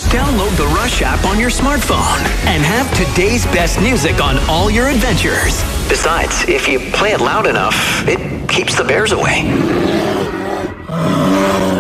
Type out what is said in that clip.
Download the Rush app on your smartphone and have today's best music on all your adventures. Besides, if you play it loud enough, it keeps the bears away.